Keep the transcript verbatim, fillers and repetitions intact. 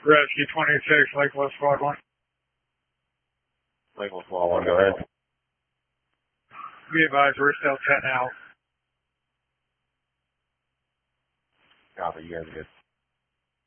Rescue twenty-six, Lake West Squad one. Lake West Squad one, go ahead. Be advised, we're still ten out. Copy, you guys are good.